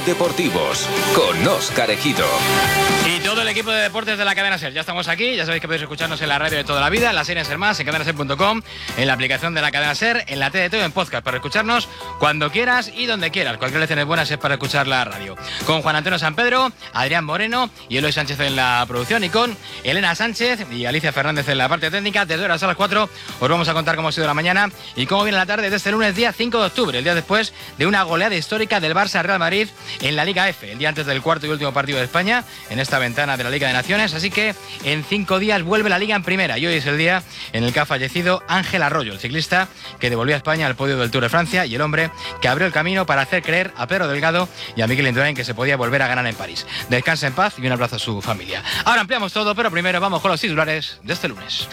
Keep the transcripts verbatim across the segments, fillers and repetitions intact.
deportivos con Óscar Ejido. Y todo el equipo de deportes de la cadena SER. Ya estamos aquí, ya sabéis que podéis escucharnos en la radio de toda la vida, en la serie SER Más, en cadena ser punto com, en la aplicación de la cadena SER, en la T D T o en podcast, para escucharnos cuando quieras y donde quieras. Cualquier lección es buena es para escuchar la radio. Con Juan Antonio San Pedro, Adrián Moreno y Eloy Sánchez en la producción, y con Elena Sánchez y Alicia Fernández en la parte técnica. Desde horas a las cuatro os vamos a contar cómo ha sido la mañana y cómo viene la tarde de este lunes, día cinco de octubre, el día después de una goleada histórica del Barça Real Madrid en la Liga F, el día antes del cuarto y último partido de España en esta ventana de la Liga de Naciones. Así que en cinco días vuelve la Liga en primera, y hoy es el día en el que ha fallecido Ángel Arroyo, el ciclista que devolvió a España al podio del Tour de Francia y el hombre que abrió el camino para hacer creer a Pedro Delgado y a Miguel Indurain que se podía volver a ganar en París. Descanse en paz y un abrazo a su familia. Ahora ampliamos todo, pero primero vamos con los titulares de este lunes.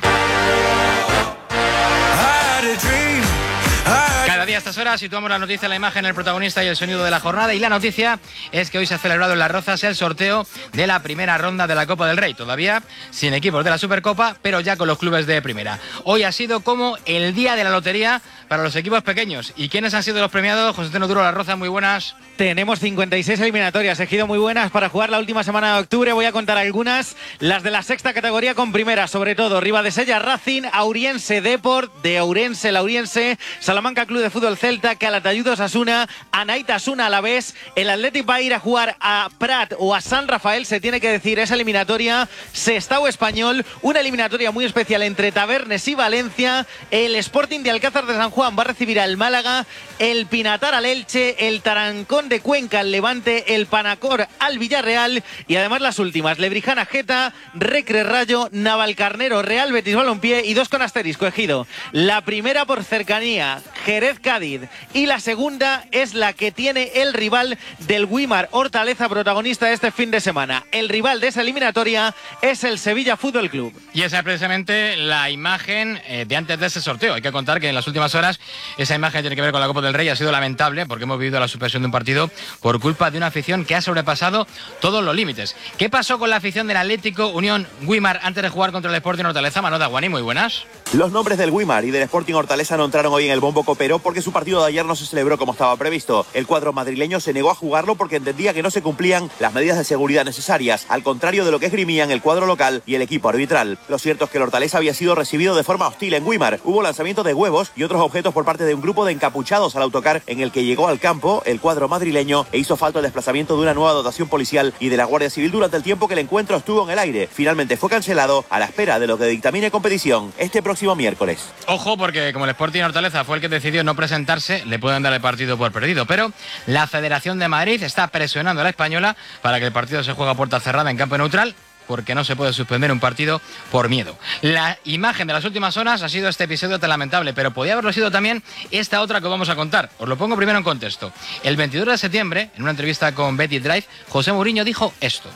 Cada día a estas horas situamos la noticia, la imagen, el protagonista y el sonido de la jornada, y la noticia es que hoy se ha celebrado en Las Rozas el sorteo de la primera ronda de la Copa del Rey, todavía sin equipos de la Supercopa, pero ya con los clubes de primera. Hoy ha sido como el día de la lotería para los equipos pequeños. ¿Y quiénes han sido los premiados? José Antonio Duro, Las Rozas, muy buenas. Tenemos cincuenta y seis eliminatorias, Ejido, muy buenas para jugar la última semana de octubre. Voy a contar algunas, las de la sexta categoría con primera, sobre todo Ribadesella Racing, Auriense Deport, de Ourense Lauriense, Salamanca Club de Fútbol Celta, Calatayud Osasuna, Anaita Asuna Alavés. El Athletic va a ir a jugar a Prat o a San Rafael, se tiene que decir, esa eliminatoria. Sestao Español, una eliminatoria muy especial entre Tabernes y Valencia. El Sporting de Alcázar de San Juan va a recibir al Málaga, el Pinatar al Elche, el Tarancón de Cuenca al Levante, el Panacor al Villarreal, y además las últimas, Lebrijana Geta, Recre Rayo, Navalcarnero Real Betis Balompié, y dos con asterisco, Ejido. La primera por cercanía, Jerez Cádiz, y la segunda es la que tiene el rival del Guimar Hortaleza, protagonista de este fin de semana. El rival de esa eliminatoria es el Sevilla Fútbol Club. Y esa es precisamente la imagen eh, de antes de ese sorteo. Hay que contar que en las últimas horas esa imagen tiene que ver con la Copa del Rey. Ha sido lamentable porque hemos vivido la suspensión de un partido por culpa de una afición que ha sobrepasado todos los límites. ¿Qué pasó con la afición del Atlético Unión Guimar antes de jugar contra el Sporting Hortaleza? Manota Guani, muy buenas. Los nombres del Guimar y del Sporting Hortaleza no entraron hoy en el bombo copero porque su partido de ayer no se celebró como estaba previsto. El cuadro madrileño se negó a jugarlo porque entendía que no se cumplían las medidas de seguridad necesarias, al contrario de lo que esgrimían el cuadro local y el equipo arbitral. Lo cierto es que el Hortaleza había sido recibido de forma hostil en Guimar. Hubo lanzamiento de huevos y otros objetos por parte de un grupo de encapuchados al autocar en el que llegó al campo el cuadro madrileño e hizo falta el desplazamiento de una nueva dotación policial y de la Guardia Civil durante el tiempo que el encuentro estuvo en el aire. Finalmente fue cancelado a la espera de lo que dictamine competición este próximo miércoles. Ojo, porque como el Sporting Hortaleza fue el que decidió no presentarse, le pueden dar el partido por perdido, pero la Federación de Madrid está presionando a la Española para que el partido se juegue a puerta cerrada en campo neutral, porque no se puede suspender un partido por miedo. La imagen de las últimas horas ha sido este episodio tan lamentable, pero podía haberlo sido también esta otra que vamos a contar. Os lo pongo primero en contexto. El veintidós de septiembre, en una entrevista con Betty Drive, José Mourinho dijo esto.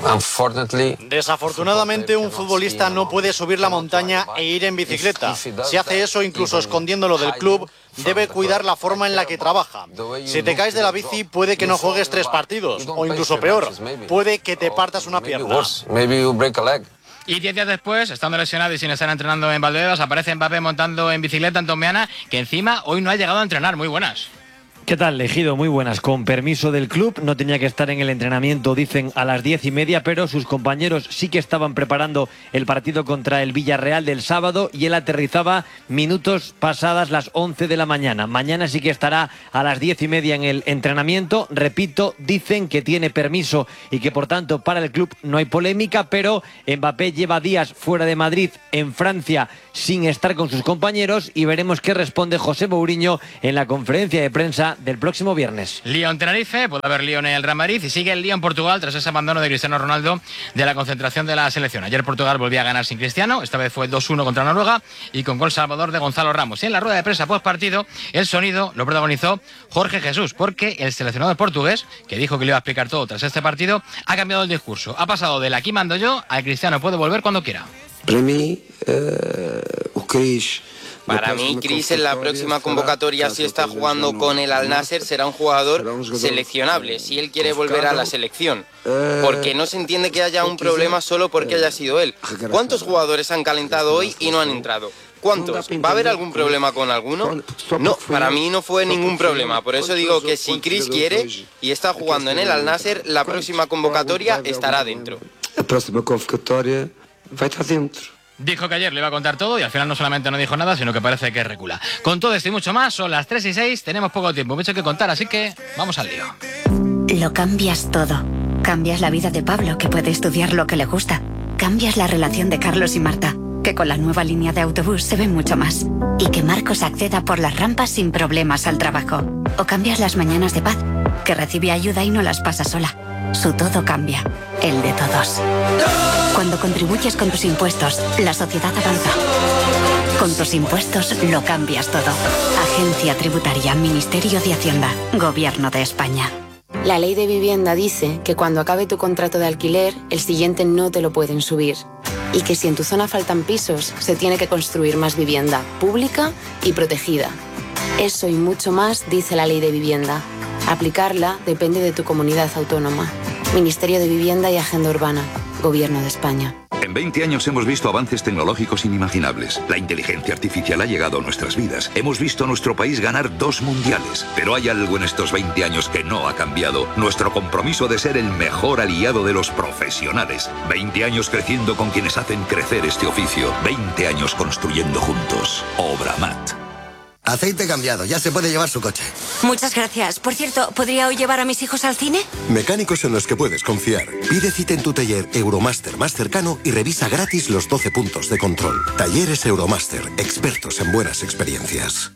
Desafortunadamente, un futbolista no puede subir la montaña e ir en bicicleta. Si hace eso, incluso escondiéndolo del club, debe cuidar la forma en la que trabaja. Si te caes de la bici, puede que no juegues tres partidos, o incluso peor, puede que te partas una pierna. Y diez días después, estando lesionado y sin estar entrenando en Valdebebas, aparece Mbappé montando en bicicleta en Tomeana, que encima hoy no ha llegado a entrenar. Muy buenas. ¿Qué tal, Ejido? Muy buenas. Con permiso del club, no tenía que estar en el entrenamiento, dicen, a las diez y media, pero sus compañeros sí que estaban preparando el partido contra el Villarreal del sábado y él aterrizaba minutos pasadas las once de la mañana. Mañana sí que estará a las diez y media en el entrenamiento. Repito, dicen que tiene permiso y que por tanto para el club no hay polémica, pero Mbappé lleva días fuera de Madrid, en Francia, sin estar con sus compañeros, y veremos qué responde José Mourinho en la conferencia de prensa del próximo viernes. Lyon-Tenerife, puede haber Lyon en el Real Madrid, y sigue el Lyon-Portugal tras ese abandono de Cristiano Ronaldo de la concentración de la selección. Ayer Portugal volvía a ganar sin Cristiano, esta vez fue dos uno contra Noruega y con gol salvador de Gonzalo Ramos. Y en la rueda de prensa post partido, el sonido lo protagonizó Jorge Jesús, porque el seleccionador portugués, que dijo que le iba a explicar todo tras este partido, ha cambiado el discurso. Ha pasado del aquí mando yo al Cristiano puede volver cuando quiera. Para mí, uh, o Cris... Para mí, Cris en la próxima convocatoria, si está jugando con el Al Nassr, será un jugador seleccionable, si él quiere volver a la selección. Porque no se entiende que haya un problema solo porque haya sido él. ¿Cuántos jugadores han calentado hoy y no han entrado? ¿Cuántos? ¿Va a haber algún problema con alguno? No, para mí no fue ningún problema. Por eso digo que si Chris quiere y está jugando en el Al-Nassr, la próxima convocatoria estará dentro. La próxima convocatoria va a estar dentro. Dijo que ayer le iba a contar todo y al final no solamente no dijo nada, sino que parece que recula. Con todo esto y mucho más, son las tres y seis, tenemos poco tiempo, mucho que contar, así que vamos al lío. Lo cambias todo. Cambias la vida de Pablo, que puede estudiar lo que le gusta. Cambias la relación de Carlos y Marta, que con la nueva línea de autobús se ve mucho más. Y que Marcos acceda por las rampas sin problemas al trabajo. O cambias las mañanas de Paz, que recibe ayuda y no las pasa sola. Su todo cambia, el de todos. Cuando contribuyes con tus impuestos, la sociedad avanza. Con tus impuestos lo cambias todo. Agencia Tributaria, Ministerio de Hacienda, Gobierno de España. La ley de vivienda dice que cuando acabe tu contrato de alquiler, el siguiente no te lo pueden subir. Y que si en tu zona faltan pisos, se tiene que construir más vivienda, pública y protegida. Eso y mucho más dice la ley de vivienda. Aplicarla depende de tu comunidad autónoma. Ministerio de Vivienda y Agenda Urbana, Gobierno de España. En veinte años hemos visto avances tecnológicos inimaginables. La inteligencia artificial ha llegado a nuestras vidas. Hemos visto a nuestro país ganar dos mundiales. Pero hay algo en estos veinte años que no ha cambiado. Nuestro compromiso de ser el mejor aliado de los profesionales. veinte años creciendo con quienes hacen crecer este oficio. veinte años construyendo juntos. Obramat. Aceite cambiado, ya se puede llevar su coche. Muchas gracias. Por cierto, ¿podría hoy llevar a mis hijos al cine? Mecánicos en los que puedes confiar. Pide cita en tu taller Euromaster más cercano y revisa gratis los doce puntos de control. Talleres Euromaster, expertos en buenas experiencias.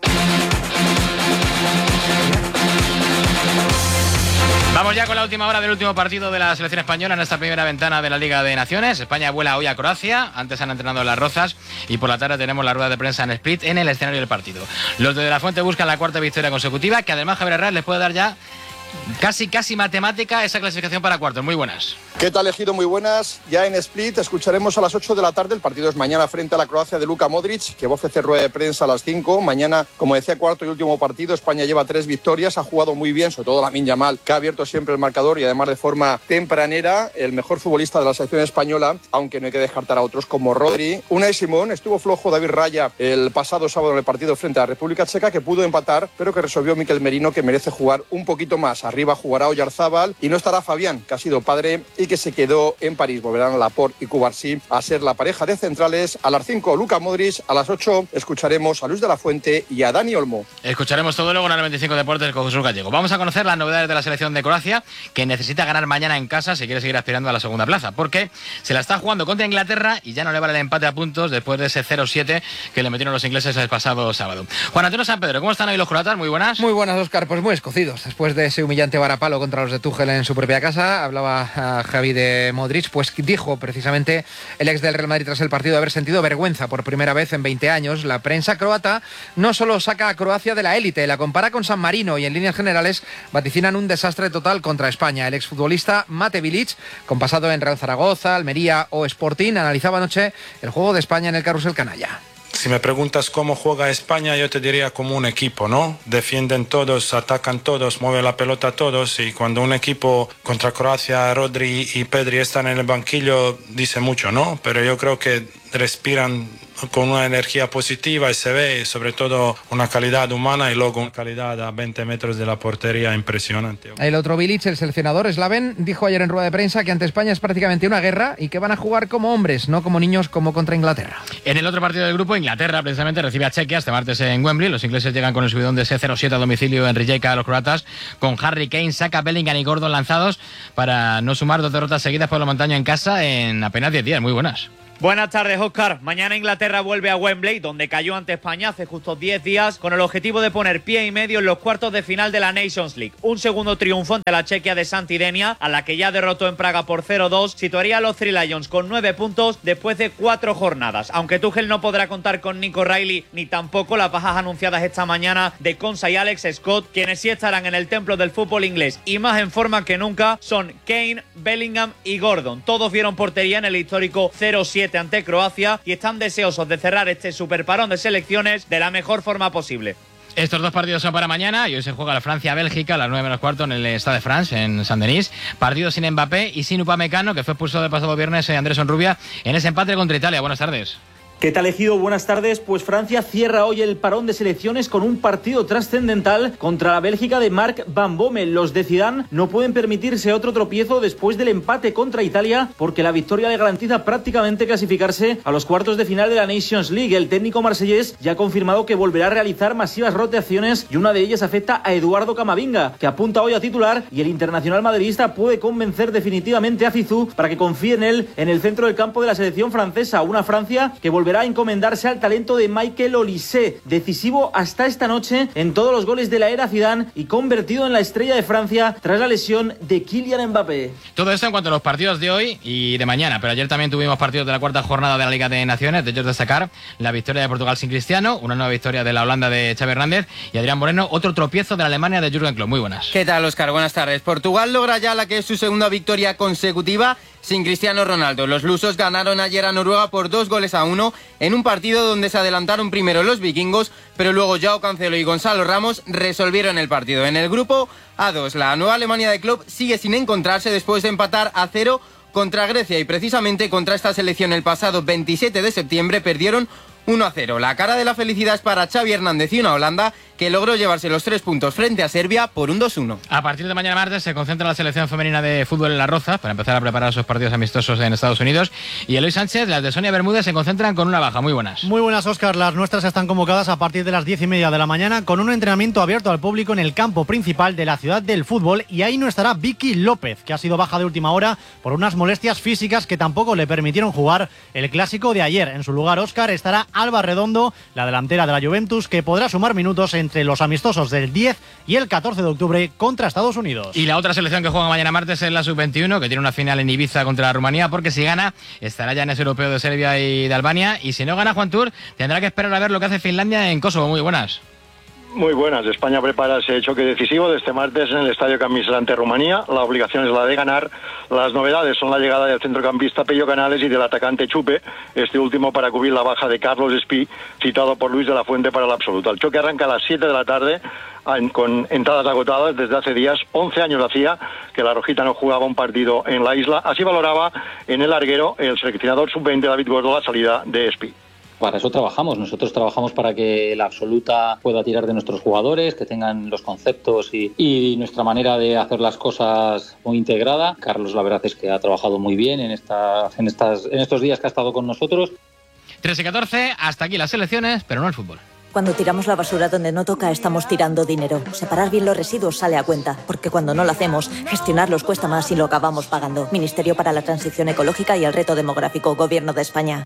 Vamos ya con la última hora del último partido de la selección española en esta primera ventana de la Liga de Naciones. España vuela hoy a Croacia, antes han entrenado en Las Rozas y por la tarde tenemos la rueda de prensa en Split en el escenario del partido. Los de De La Fuente buscan la cuarta victoria consecutiva, que además Javier Herrera les puede dar ya casi casi matemática esa clasificación para cuartos. Muy buenas. ¿Qué tal, Ejido? Muy buenas. Ya en Split escucharemos a las ocho de la tarde. El partido es mañana frente a la Croacia de Luka Modric, que va a ofrecer rueda de prensa a las cinco. Mañana, como decía, cuarto y último partido. España lleva tres victorias, ha jugado muy bien, sobre todo Lamine Yamal, que ha abierto siempre el marcador y además de forma tempranera, el mejor futbolista de la selección española, aunque no hay que descartar a otros como Rodri. Unai Simón, estuvo flojo David Raya el pasado sábado en el partido frente a la República Checa, que pudo empatar, pero que resolvió Mikel Merino, que merece jugar un poquito más. Arriba jugará Oyarzábal y no estará Fabián, que ha sido padre y que se quedó en París. Volverán a Laporte y Cubarsí a ser la pareja de centrales. A las cinco, Luka Modric. A las ocho escucharemos a Luis de la Fuente y a Dani Olmo. Escucharemos todo luego en el veinticinco Deportes con Jesús Gallego. Vamos a conocer las novedades de la selección de Croacia, que necesita ganar mañana en casa si quiere seguir aspirando a la segunda plaza, porque se la está jugando contra Inglaterra y ya no le vale el empate a puntos después de ese cero siete que le metieron los ingleses el pasado sábado. Juan Antonio San Pedro, ¿cómo están hoy los croatas? Muy buenas. Muy buenas, Óscar. Pues muy escocidos. Después de ese humillante varapalo contra los de Tuchel en su propia casa, hablaba a Javi de Modric, pues dijo precisamente el ex del Real Madrid tras el partido de haber sentido vergüenza por primera vez en veinte años. La prensa croata no solo saca a Croacia de la élite, la compara con San Marino y en líneas generales vaticinan un desastre total contra España. El exfutbolista Mate Bilic, con pasado en Real Zaragoza, Almería o Sporting, analizaba anoche el juego de España en el carrusel canalla. Si me preguntas cómo juega España, yo te diría como un equipo, ¿no? Defienden todos, atacan todos, mueven la pelota todos, y cuando un equipo contra Croacia, Rodri y Pedri están en el banquillo, dice mucho, ¿no? Pero yo creo que respiran con una energía positiva y se ve sobre todo una calidad humana y luego una calidad a veinte metros de la portería impresionante. El otro Bilic, el seleccionador Slaven, dijo ayer en rueda de prensa que ante España es prácticamente una guerra y que van a jugar como hombres, no como niños como contra Inglaterra. En el otro partido del grupo, Inglaterra precisamente recibe a Chequia este martes en Wembley. Los ingleses llegan con el subidón de ese cero siete a domicilio en Rijeka a los croatas, con Harry Kane, Saka, Bellingham y Gordon lanzados para no sumar dos derrotas seguidas por los montaños en casa en apenas diez días. Muy buenas. Buenas tardes, Óscar. Mañana Inglaterra vuelve a Wembley, donde cayó ante España hace justo diez días, con el objetivo de poner pie y medio en los cuartos de final de la Nations League. Un segundo triunfo ante la Chequia de Santidenia, a la que ya derrotó en Praga por cero dos, situaría a los Three Lions con nueve puntos después de cuatro jornadas. Aunque Tuchel no podrá contar con Nico Riley ni tampoco las bajas anunciadas esta mañana de Konsa y Alex Scott, quienes sí estarán en el templo del fútbol inglés y más en forma que nunca son Kane, Bellingham y Gordon. Todos vieron portería en el histórico cero siete ante Croacia y están deseosos de cerrar este superparón de selecciones de la mejor forma posible. Estos dos partidos son para mañana y hoy se juega la Francia-Bélgica a las nueve menos cuarto en el Stade de France, en Saint-Denis. Partido sin Mbappé y sin Upamecano, que fue expulsado el pasado viernes Andrés Onrubia en ese empate contra Italia. Buenas tardes. ¿Qué tal, Ejido? Buenas tardes. Pues Francia cierra hoy el parón de selecciones con un partido trascendental contra la Bélgica de Marc Van Bommel. Los de Zidane no pueden permitirse otro tropiezo después del empate contra Italia, porque la victoria le garantiza prácticamente clasificarse a los cuartos de final de la Nations League. El técnico marsellés ya ha confirmado que volverá a realizar masivas rotaciones y una de ellas afecta a Eduardo Camavinga, que apunta hoy a titular, y el internacional madridista puede convencer definitivamente a Zizou para que confíe en él en el centro del campo de la selección francesa. Una Francia que volverá a encomendarse al talento de Michael Olise, decisivo hasta esta noche en todos los goles de la era Zidane y convertido en la estrella de Francia tras la lesión de Kylian Mbappé. Todo esto en cuanto a los partidos de hoy y de mañana, pero ayer también tuvimos partidos de la cuarta jornada de la Liga de Naciones. De ellos destacar la victoria de Portugal sin Cristiano, una nueva victoria de la Holanda de Xavi Hernández, y Adrián Moreno, otro tropiezo de la Alemania de Jürgen Klopp. Muy buenas. ¿Qué tal, Óscar? Buenas tardes. Portugal logra ya la que es su segunda victoria consecutiva sin Cristiano Ronaldo. Los lusos ganaron ayer a Noruega por dos goles a uno en un partido donde se adelantaron primero los vikingos, pero luego Joao Cancelo y Gonzalo Ramos resolvieron el partido. En el grupo A dos, la nueva Alemania de Klopp sigue sin encontrarse después de empatar a cero contra Grecia, y precisamente contra esta selección el pasado veintisiete de septiembre perdieron uno a cero. La cara de la felicidad es para Xavi Hernández y una Holanda que logró llevarse los tres puntos frente a Serbia por un dos uno. A partir de mañana martes se concentra la selección femenina de fútbol en Las Rozas para empezar a preparar sus partidos amistosos en Estados Unidos, y Eloy Sánchez, las de Sonia Bermúdez, se concentran con una baja. Muy buenas. Muy buenas, Óscar. Las nuestras están convocadas a partir de las diez y media de la mañana con un entrenamiento abierto al público en el campo principal de la ciudad del fútbol, y ahí no estará Vicky López, que ha sido baja de última hora por unas molestias físicas que tampoco le permitieron jugar el clásico de ayer. En su lugar, Óscar, estará Alba Redondo, la delantera de la Juventus, que podrá sumar minutos entre los amistosos del diez y el catorce de octubre contra Estados Unidos. Y la otra selección que juega mañana martes es la sub veintiuno, que tiene una final en Ibiza contra Rumanía, porque si gana estará ya en ese europeo de Serbia y de Albania, y si no gana, Juan Tur tendrá que esperar a ver lo que hace Finlandia en Kosovo. Muy buenas. Muy buenas. España prepara ese choque decisivo de este martes en el Estadio Camp Nou ante Rumanía. La obligación es la de ganar. Las novedades son la llegada del centrocampista Pello Canales y del atacante Chupe, este último para cubrir la baja de Carlos Espí, citado por Luis de la Fuente para la absoluta. El choque arranca a las siete de la tarde con entradas agotadas desde hace días. once años hacía que la Rojita no jugaba un partido en la isla. Así valoraba en el larguero el seleccionador sub veinte David Gordo la salida de Espí. Para eso trabajamos, nosotros trabajamos para que la absoluta pueda tirar de nuestros jugadores, que tengan los conceptos y, y nuestra manera de hacer las cosas muy integrada. Carlos, la verdad es que ha trabajado muy bien en, esta, en, estas, en estos días que ha estado con nosotros. tres y catorce, hasta aquí las selecciones, pero no el fútbol. Cuando tiramos la basura donde no toca, estamos tirando dinero. Separar bien los residuos sale a cuenta, porque cuando no lo hacemos, gestionarlos cuesta más y lo acabamos pagando. Ministerio para la Transición Ecológica y el Reto Demográfico, Gobierno de España.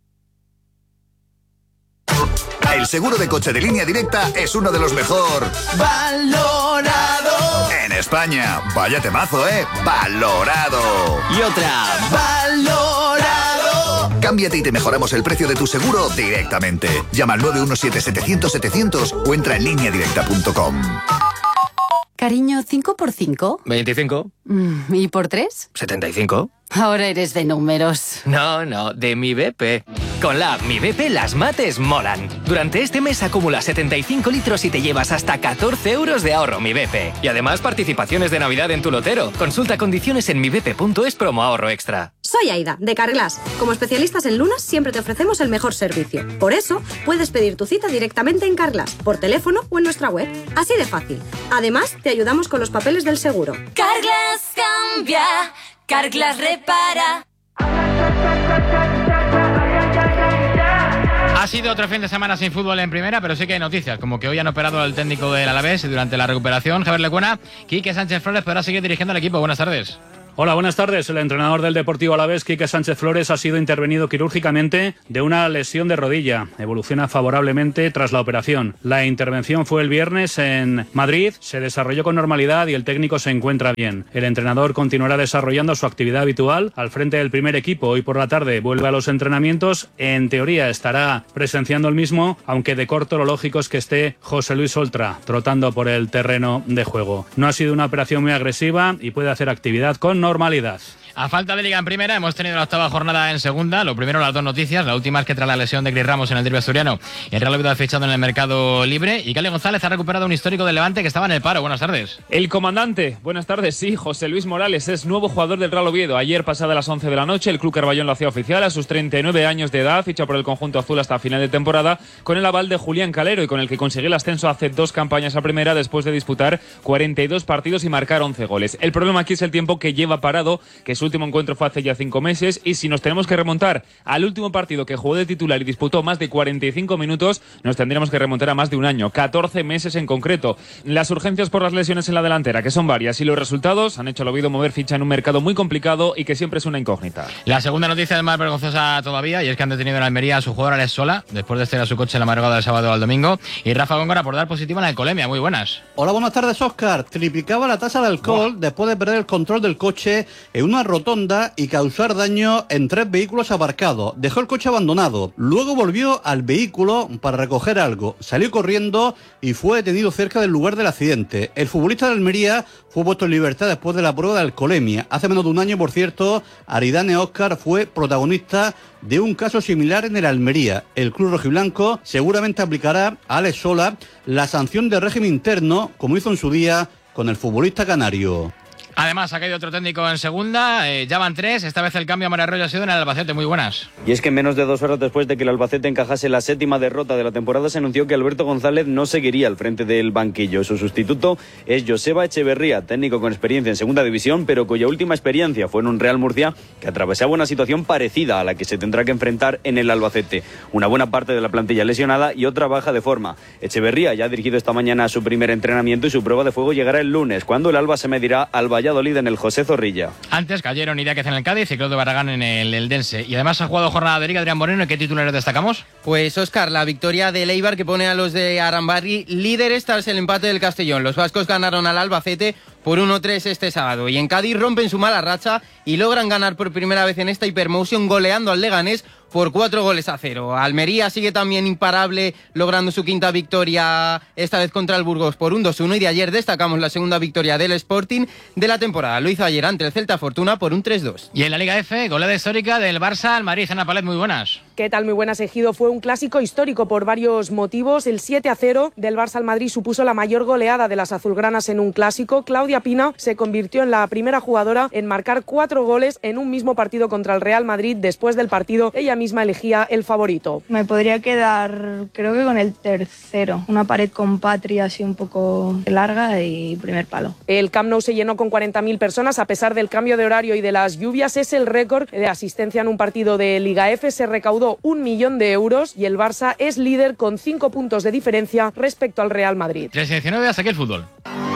El seguro de coche de Línea Directa es uno de los mejor valorado en España. Vaya temazo, ¿eh? Valorado. Y otra, valorado. Cámbiate y te mejoramos el precio de tu seguro directamente. Llama al nueve uno siete, setecientos, setecientos o entra en línea directa punto com. Cariño, ¿cinco por cinco? veinticinco. ¿Y por tres? setenta y cinco. Ahora eres de números. No, no, de mi B P. Con la app Mi B P las mates molan. Durante este mes acumula setenta y cinco litros y te llevas hasta catorce euros de ahorro Mi B P. Y además participaciones de Navidad en tu lotero. Consulta condiciones en mi b p punto es promo ahorro extra. Soy Aida, de Carglass. Como especialistas en lunas siempre te ofrecemos el mejor servicio. Por eso, puedes pedir tu cita directamente en Carglass, por teléfono o en nuestra web. Así de fácil. Además, te ayudamos con los papeles del seguro. Carglass cambia, Carglass repara. Ha sido otro fin de semana sin fútbol en primera, pero sí que hay noticias, como que hoy han operado al técnico del Alavés y durante la recuperación, Javier Lecuena, Quique Sánchez Flores podrá seguir dirigiendo al equipo. Buenas tardes. Hola, buenas tardes. El entrenador del Deportivo Alavés, Quique Sánchez Flores, ha sido intervenido quirúrgicamente de una lesión de rodilla. Evoluciona favorablemente tras la operación. La intervención fue el viernes en Madrid, se desarrolló con normalidad y el técnico se encuentra bien. El entrenador continuará desarrollando su actividad habitual al frente del primer equipo. Hoy por la tarde vuelve a los entrenamientos. En teoría estará presenciando el mismo, aunque de corto lo lógico es que esté José Luis Oltra trotando por el terreno de juego. No ha sido una operación muy agresiva y puede hacer actividad con normalidad. A falta de Liga en primera, hemos tenido la octava jornada en segunda. Lo primero, las dos noticias. La última es que tras la lesión de Cris Ramos en el derbi asturiano, el Real Oviedo ha fichado en el mercado libre y Cali González ha recuperado un histórico del Levante que estaba en el paro. Buenas tardes. El comandante, buenas tardes, sí, José Luis Morales es nuevo jugador del Real Oviedo. Ayer, pasada las once de la noche, el club Carballón lo hacía oficial a sus treinta y nueve años de edad, ficha por el conjunto azul hasta final de temporada, con el aval de Julián Calero y con el que consiguió el ascenso hace dos campañas a primera después de disputar cuarenta y dos partidos y marcar once goles. El problema aquí es el tiempo que lleva parado, que su último encuentro fue hace ya cinco meses, y si nos tenemos que remontar al último partido que jugó de titular y disputó más de cuarenta y cinco minutos, nos tendríamos que remontar a más de un año, catorce meses en concreto. Las urgencias por las lesiones en la delantera, que son varias, y los resultados han hecho al Oviedo mover ficha en un mercado muy complicado y que siempre es una incógnita. La segunda noticia es más vergonzosa todavía, y es que han detenido en Almería a su jugador Alex Sola, después de estrellar su coche en la madrugada del sábado al domingo, y Rafa Góngora por dar positivo en la alcoholemia. Muy buenas. Hola, buenas tardes, Óscar. Triplicaba la tasa de alcohol Buah. después de perder el control del coche en una rotonda y causar daño en tres vehículos aparcados. Dejó el coche abandonado. Luego volvió al vehículo para recoger algo. Salió corriendo y fue detenido cerca del lugar del accidente. El futbolista de Almería fue puesto en libertad después de la prueba de alcoholemia. Hace menos de un año, por cierto, Aridane Óscar fue protagonista de un caso similar en el Almería. El club rojiblanco seguramente aplicará a Alex Sola la sanción de régimen interno, como hizo en su día con el futbolista canario. Además, ha caído otro técnico en segunda, eh, ya van tres, esta vez el cambio a María Arroyo ha sido en el Albacete. Muy buenas. Y es que menos de dos horas después de que el Albacete encajase la séptima derrota de la temporada, se anunció que Alberto González no seguiría al frente del banquillo. Su sustituto es Joseba Echeverría, técnico con experiencia en segunda división, pero cuya última experiencia fue en un Real Murcia que atravesaba una situación parecida a la que se tendrá que enfrentar en el Albacete. Una buena parte de la plantilla lesionada y otra baja de forma. Echeverría ya ha dirigido esta mañana su primer entrenamiento y su prueba de fuego llegará el lunes, cuando el Alba se medirá al Valladolid en el José Zorrilla. Antes cayeron Idiáquez en el Cádiz y Claudio Barragán en el Eldense. Y además ha jugado jornada de Liga Adrián Moreno. ¿Y qué titulares destacamos? Pues Óscar, la victoria del Eibar que pone a los de Arambarri líderes tras el empate del Castellón. Los vascos ganaron al Albacete por uno tres este sábado. Y en Cádiz rompen su mala racha y logran ganar por primera vez en esta Hypermotion goleando al Leganés por cuatro goles a cero. Almería sigue también imparable, logrando su quinta victoria, esta vez contra el Burgos por un dos uno. Y de ayer destacamos la segunda victoria del Sporting de la temporada. Lo hizo ayer ante el Celta Fortuna por un tres dos. Y en la Liga F, goleada histórica del Barça al Madrid. Ana Palet, muy buenas. ¿Qué tal? Muy buenas, Ejido. Fue un clásico histórico por varios motivos. El siete a cero del Barça al Madrid supuso la mayor goleada de las azulgranas en un clásico. Claudia Pina se convirtió en la primera jugadora en marcar cuatro goles en un mismo partido contra el Real Madrid. Después del partido, ella misma elegía el favorito. Me podría quedar, creo que con el tercero. Una pared con Patri así un poco larga y primer palo. El Camp Nou se llenó con cuarenta mil personas a pesar del cambio de horario y de las lluvias. Es el récord de asistencia en un partido de Liga F. Se recaudó un millón de euros y el Barça es líder con cinco puntos de diferencia respecto al Real Madrid. tres diecinueve, hasta aquí el fútbol.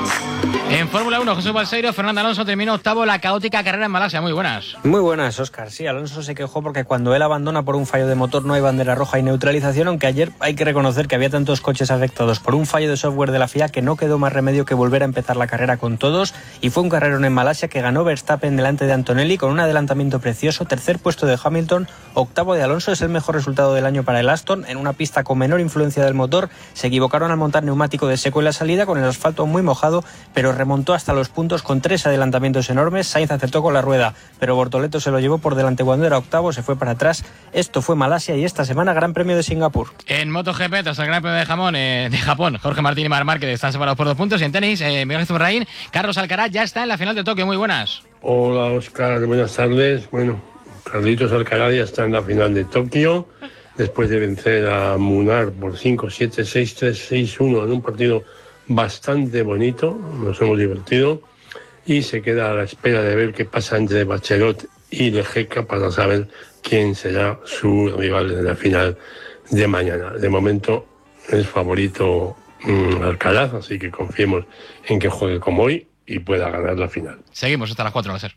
En Fórmula uno, Jesús Balseiro, Fernando Alonso terminó octavo la caótica carrera en Malasia. Muy buenas. Muy buenas, Óscar. Sí, Alonso se quejó porque cuando él abandona por un fallo de motor no hay bandera roja y neutralización, aunque ayer hay que reconocer que había tantos coches afectados por un fallo de software de la F I A que no quedó más remedio que volver a empezar la carrera con todos, y fue un carrerón en Malasia que ganó Verstappen delante de Antonelli con un adelantamiento precioso, tercer puesto de Hamilton, octavo de Alonso. Es el mejor resultado del año para el Aston en una pista con menor influencia del motor. Se equivocaron al montar neumático de seco en la salida con el asfalto muy mojado, pero remontó hasta los puntos con tres adelantamientos enormes. Sainz acertó con la rueda, pero Bortoleto se lo llevó por delante cuando era octavo, se fue para atrás. Esto fue Malasia y esta semana Gran Premio de Singapur. En MotoGP, tras el Gran Premio de, Jamón, eh, de Japón, Jorge Martín y Marc Márquez están separados por dos puntos. Y en tenis, eh, Miguel Zurraín, Carlos Alcaraz ya está en la final de Tokio. Muy buenas. Hola, Óscar, buenas tardes. Bueno, Carlitos Alcaraz ya está en la final de Tokio después de vencer a Munar por cinco siete, seis tres, seis uno en un partido bastante bonito. Nos hemos divertido y se queda a la espera de ver qué pasa entre Bachelot y Lejeca para saber quién será su rival en la final de mañana. De momento es favorito mmm, Alcaraz, así que confiemos en que juegue como hoy y pueda ganar la final. Seguimos hasta las cuatro, va a ser.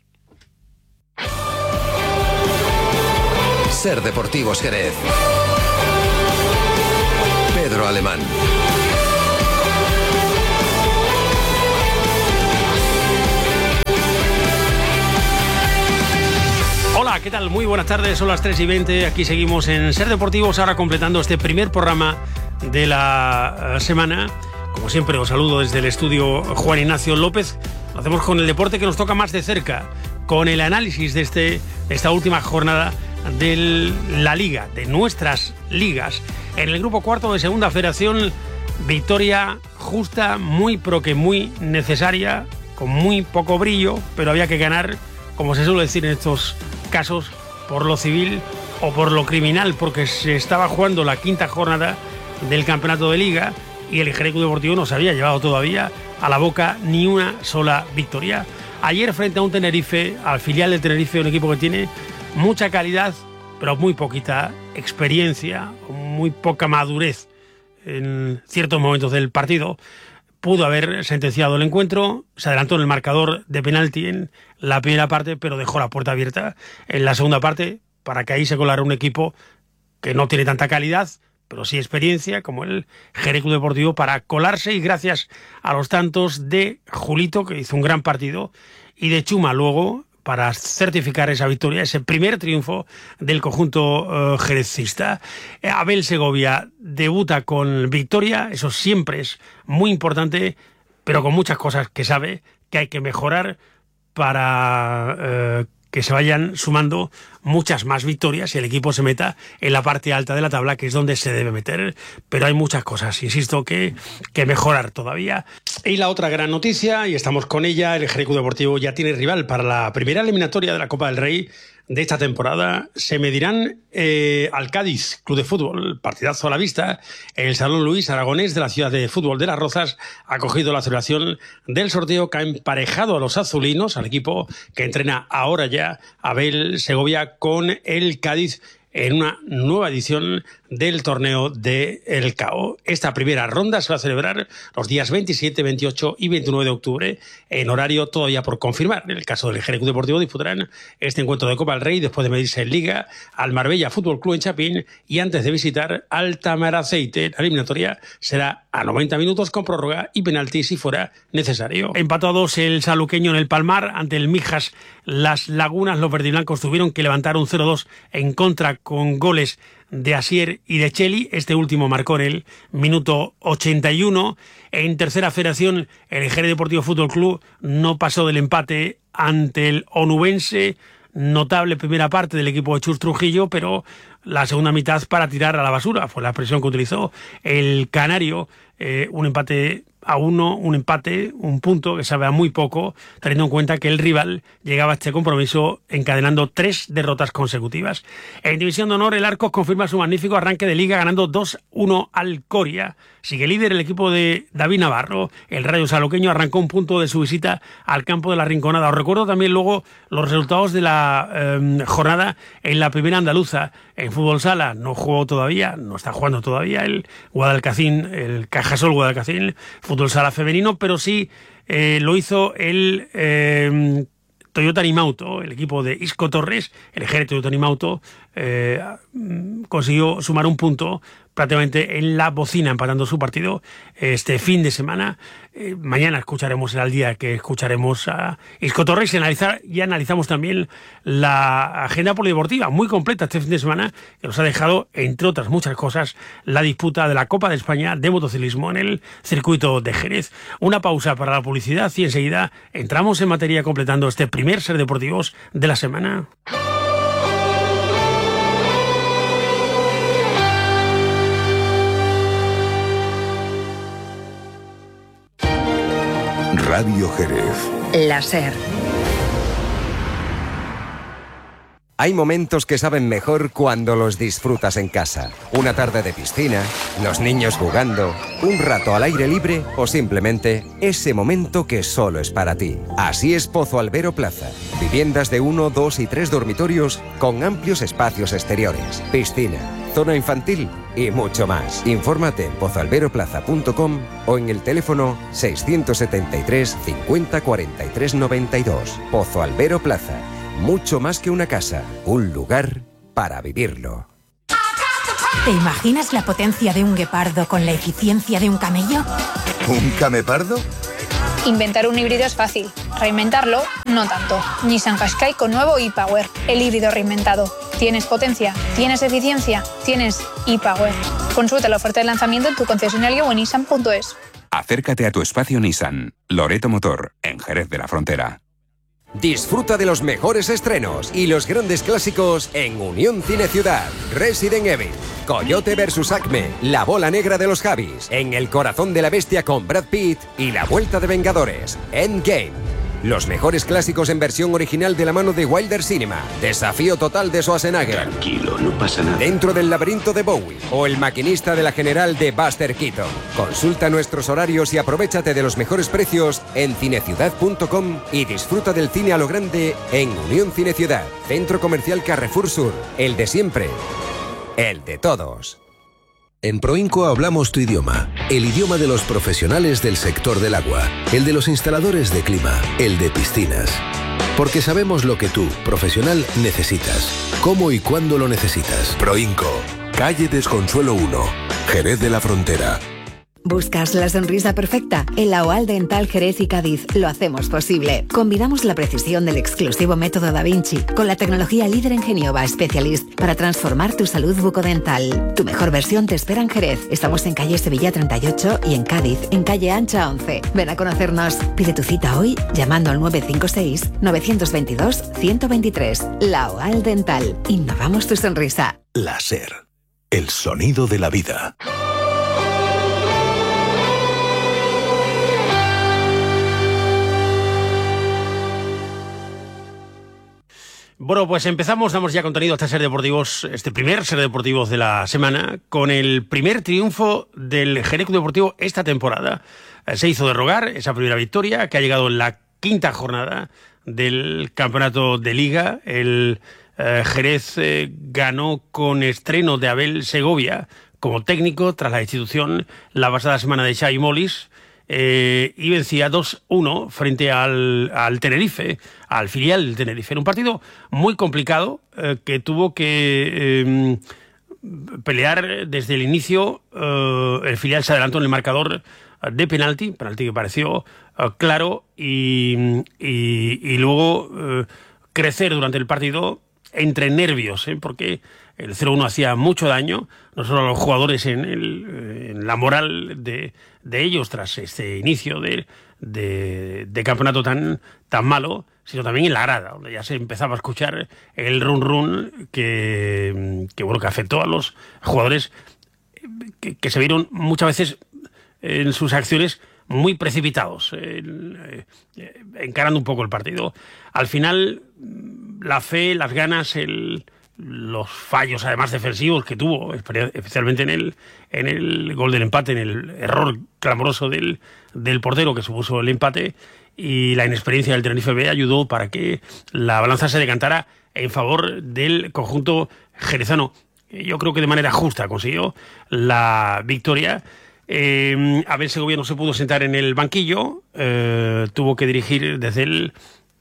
Ser Deportivos Jerez. Pedro Alemán. Hola, ¿qué tal? Muy buenas tardes, son las tres y veinte. Aquí seguimos en Ser Deportivos, ahora completando este primer programa de la semana. Como siempre, os saludo desde el estudio Juan Ignacio López. Lo hacemos con el deporte que nos toca más de cerca, con el análisis de este, esta última jornada de la Liga, de nuestras ligas. En el grupo cuarto de Segunda Federación, victoria justa, muy pero que muy necesaria, con muy poco brillo, pero había que ganar, como se suele decir en estos casos, por lo civil o por lo criminal, porque se estaba jugando la quinta jornada del campeonato de Liga y el Jerez Club Deportivo no se había llevado todavía a la boca ni una sola victoria. Ayer, frente a un Tenerife, al filial del Tenerife, un equipo que tiene mucha calidad, pero muy poquita experiencia, muy poca madurez en ciertos momentos del partido, pudo haber sentenciado el encuentro. Se adelantó en el marcador de penalti en la primera parte, pero dejó la puerta abierta en la segunda parte para que ahí se colara un equipo que no tiene tanta calidad, pero sí experiencia, como el Jerez Club Deportivo, para colarse, y gracias a los tantos de Julito, que hizo un gran partido, y de Chuma luego, para certificar esa victoria, ese primer triunfo del conjunto uh, jerezista. Abel Segovia debuta con victoria, eso siempre es muy importante, pero con muchas cosas que sabe que hay que mejorar para uh, que se vayan sumando muchas más victorias y el equipo se meta en la parte alta de la tabla, que es donde se debe meter. Pero hay muchas cosas, insisto, que, que mejorar todavía. Y la otra gran noticia, y estamos con ella, el Jerez Club Deportivo ya tiene rival para la primera eliminatoria de la Copa del Rey de esta temporada. Se medirán eh, al Cádiz Club de Fútbol, partidazo a la vista, en el Salón Luis Aragonés de la ciudad de fútbol de Las Rozas. Ha cogido la celebración del sorteo que ha emparejado a los azulinos, al equipo que entrena ahora ya Abel Segovia, con el Cádiz en una nueva edición del torneo de El Cao. Esta primera ronda se va a celebrar los días veintisiete, veintiocho y veintinueve de octubre, en horario todavía por confirmar. En el caso del Jerez Club Deportivo disputarán este encuentro de Copa del Rey después de medirse en Liga al Marbella Fútbol Club en Chapín y antes de visitar al Tamaraceite. La eliminatoria será a noventa minutos con prórroga y penalti si fuera necesario. Empatados el saluqueño en el Palmar ante el Mijas Las Lagunas. Los verdiblancos tuvieron que levantar un cero dos en contra con goles de Asier y de Cheli. Este último marcó en el minuto ochenta y uno. En tercera federación, el Jerez Deportivo Fútbol Club no pasó del empate ante el Onubense. Notable primera parte del equipo de Chus Trujillo, pero la segunda mitad para tirar a la basura. Fue la expresión que utilizó el canario. Eh, un empate a uno, un empate, un punto que sabe a muy poco, teniendo en cuenta que el rival llegaba a este compromiso encadenando tres derrotas consecutivas. En División de Honor, el Arcos confirma su magnífico arranque de Liga ganando dos uno al Coria. Sigue líder el equipo de David Navarro. El Rayo Saluqueño arrancó un punto de su visita al campo de la Rinconada. Os recuerdo también luego los resultados de la eh, jornada en la primera andaluza. En fútbol sala no jugó todavía, no está jugando todavía el Guadalcacín, el Cajasol Guadalcacín, fútbol sala femenino, pero sí eh, lo hizo el eh, Toyota Nimauto, el equipo de Isco Torres. El Jerez Toyota Nimauto eh, consiguió sumar un punto prácticamente en la bocina, empatando su partido este fin de semana. Eh, mañana escucharemos el al día que escucharemos a Isco Torres y, analizar, y analizamos también la agenda polideportiva muy completa este fin de semana, que nos ha dejado, entre otras muchas cosas, la disputa de la Copa de España de motociclismo en el circuito de Jerez. Una pausa para la publicidad y enseguida entramos en materia completando este primer Ser Deportivos de la semana. Radio Jerez. La Ser. Hay momentos que saben mejor cuando los disfrutas en casa. Una tarde de piscina, los niños jugando, un rato al aire libre o simplemente ese momento que solo es para ti. Así es Pozo Albero Plaza. Viviendas de uno, dos y tres dormitorios con amplios espacios exteriores, piscina, zona infantil y mucho más. Infórmate en pozo albero plaza punto com o en el teléfono seiscientos setenta y tres cincuenta cuarenta y tres noventa y dos. Pozo Albero Plaza. Mucho más que una casa, un lugar para vivirlo. ¿Te imaginas la potencia de un guepardo con la eficiencia de un camello? ¿Un camepardo? Inventar un híbrido es fácil, reinventarlo no tanto. Nissan Qashqai con nuevo e-Power, el híbrido reinventado. ¿Tienes potencia? ¿Tienes eficiencia? ¿Tienes e-Power? Consulta la oferta de lanzamiento en tu concesionario o en nissan punto es. Acércate a tu espacio Nissan. Loreto Motor, en Jerez de la Frontera. Disfruta de los mejores estrenos y los grandes clásicos en Unión Cine Ciudad. Resident Evil, Coyote versus Acme, La bola negra de los Javis, En el corazón de la bestia con Brad Pitt y La vuelta de Vengadores, Endgame. Los mejores clásicos en versión original de la mano de Wilder Cinema. Desafío total de Schwarzenegger. Tranquilo, no pasa nada. Dentro del laberinto de Bowie o El maquinista de la general de Buster Keaton. Consulta nuestros horarios y aprovéchate de los mejores precios en cineciudad punto com y disfruta del cine a lo grande en Unión Cine Ciudad, Centro Comercial Carrefour Sur. El de siempre. El de todos. En Proinco hablamos tu idioma, el idioma de los profesionales del sector del agua, el de los instaladores de clima, el de piscinas. Porque sabemos lo que tú, profesional, necesitas, cómo y cuándo lo necesitas. Proinco, calle Desconsuelo uno, Jerez de la Frontera. ¿Buscas la sonrisa perfecta? En la OAL Dental Jerez y Cádiz lo hacemos posible. Combinamos la precisión del exclusivo método Da Vinci con la tecnología líder en Genioba Specialist para transformar tu salud bucodental. Tu mejor versión te espera en Jerez. Estamos en calle Sevilla treinta y ocho y en Cádiz, en calle Ancha once. Ven a conocernos. Pide tu cita hoy llamando al nueve cinco seis, nueve dos dos, uno cero dos tres. La OAL Dental. Innovamos tu sonrisa. Láser. El sonido de la vida. Bueno, pues empezamos, damos ya contenido a este ser deportivos, este primer ser deportivos de la semana, con el primer triunfo del Jerez Club Deportivo esta temporada. Se hizo de rogar esa primera victoria que ha llegado en la quinta jornada del campeonato de Liga. El eh, Jerez eh, ganó con estreno de Abel Segovia como técnico tras la destitución la pasada semana de Xavi Molis. Eh, y vencía dos uno frente al, al Tenerife, al filial del Tenerife. Era un partido muy complicado eh, que tuvo que eh, pelear desde el inicio. Eh, el filial se adelantó en el marcador de penalti, penalti que pareció eh, claro, y, y, y luego eh, crecer durante el partido entre nervios, ¿eh? porque el cero uno hacía mucho daño, no solo a los jugadores en, el, en la moral de, de ellos tras este inicio de, de, de campeonato tan, tan malo, sino también en la grada, donde ya se empezaba a escuchar el run run que, que, bueno, que afectó a los jugadores que, que se vieron muchas veces en sus acciones muy precipitados, eh, eh, encarando un poco el partido. Al final, la fe, las ganas, el... los fallos además defensivos que tuvo, especialmente en el, en el gol del empate, en el error clamoroso del, del portero que supuso el empate, y la inexperiencia del Tenerife B ayudó para que la balanza se decantara en favor del conjunto jerezano. Yo creo que de manera justa consiguió la victoria. Eh, Abel Segovia no se pudo sentar en el banquillo, eh, tuvo que dirigir desde el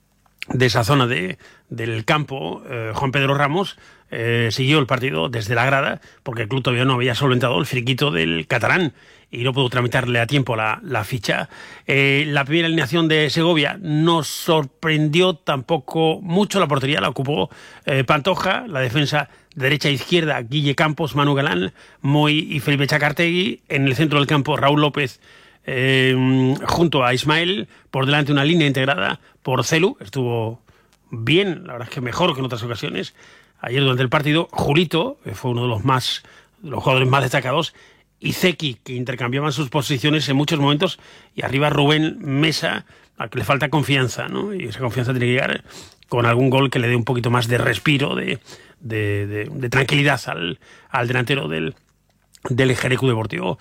de esa zona de, del campo. eh, Juan Pedro Ramos eh, siguió el partido desde la grada porque el club todavía no había solventado el finiquito del catalán y no pudo tramitarle a tiempo la, la ficha. Eh, la primera alineación de Segovia nos sorprendió tampoco mucho. La portería la ocupó eh, Pantoja, la defensa de derecha e izquierda Guille Campos, Manu Galán, Moy y Felipe Chacartegui. En el centro del campo Raúl López Eh, junto a Ismael, por delante una línea integrada por Celu, estuvo bien, la verdad es que mejor que en otras ocasiones. Ayer durante el partido, Julito, que fue uno de los más de los jugadores más destacados, y Zeki, que intercambiaban sus posiciones en muchos momentos, y arriba Rubén Mesa, al que le falta confianza, ¿no? Y esa confianza tiene que llegar con algún gol que le dé un poquito más de respiro, de, de, de, de tranquilidad al, al delantero del, del Jerez Club Deportivo.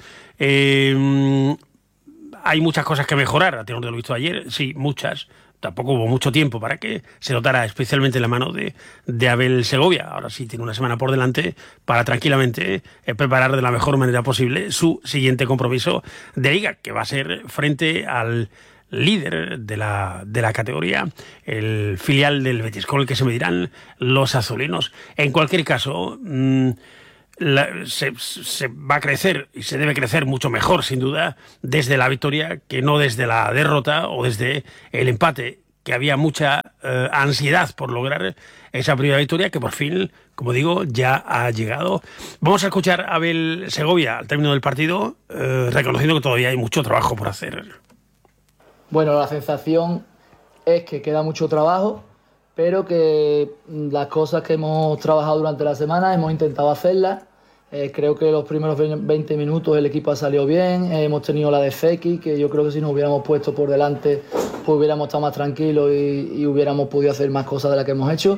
Eh, Hay muchas cosas que mejorar, a tenor de lo visto ayer, sí, muchas. Tampoco hubo mucho tiempo para que se notara especialmente la mano de, de Abel Segovia. Ahora sí tiene una semana por delante para tranquilamente eh, preparar de la mejor manera posible su siguiente compromiso de Liga, que va a ser frente al líder de la, de la categoría, el filial del Betis, con el que se medirán los azulinos. En cualquier caso, mmm, La, se, se va a crecer y se debe crecer mucho mejor, sin duda, desde la victoria que no desde la derrota o desde el empate, que había mucha eh, ansiedad por lograr esa primera victoria que por fin, como digo, ya ha llegado. Vamos a escuchar a Abel Segovia al término del partido, eh, reconociendo que todavía hay mucho trabajo por hacer. Bueno, la sensación es que queda mucho trabajo, pero que las cosas que hemos trabajado durante la semana hemos intentado hacerlas. Eh, creo que los primeros veinte minutos el equipo ha salido bien, eh, hemos tenido la de Fekir, que yo creo que si nos hubiéramos puesto por delante pues hubiéramos estado más tranquilos y, y hubiéramos podido hacer más cosas de las que hemos hecho,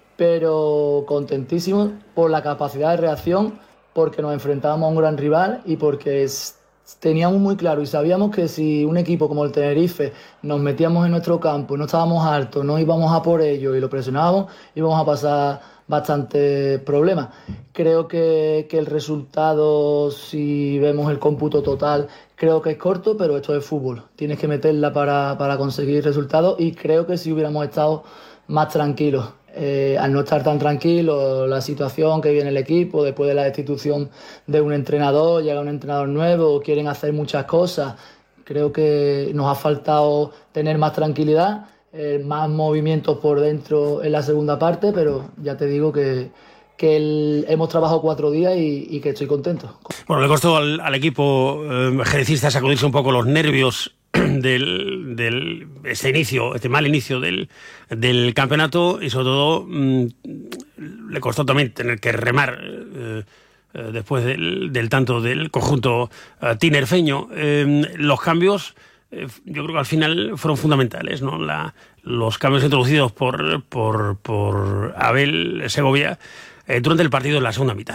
pero contentísimos por la capacidad de reacción, porque nos enfrentábamos a un gran rival y porque es, teníamos muy claro y sabíamos que si un equipo como el Tenerife nos metíamos en nuestro campo y no estábamos altos, no íbamos a por ello y lo presionábamos, íbamos a pasar bastante problemas. Creo que, que el resultado, si vemos el cómputo total, creo que es corto, pero esto es fútbol. Tienes que meterla para, para conseguir resultados y creo que si hubiéramos estado más tranquilos, eh, al no estar tan tranquilos, la situación que viene el equipo, después de la destitución de un entrenador, llega un entrenador nuevo, quieren hacer muchas cosas, creo que nos ha faltado tener más tranquilidad, eh, más movimientos por dentro en la segunda parte, pero ya te digo que, que el, hemos trabajado cuatro días y, y que estoy contento. Bueno, le costó al, al equipo eh, jerezista sacudirse un poco los nervios del, del este inicio, este mal inicio del, del campeonato, y sobre todo mmm, le costó también tener que remar eh, eh, después del, del tanto del conjunto eh, tinerfeño. Eh, los cambios, eh, yo creo que al final fueron fundamentales, ¿no? La, los cambios introducidos por, por, por Abel Segovia eh, durante el partido en la segunda mitad.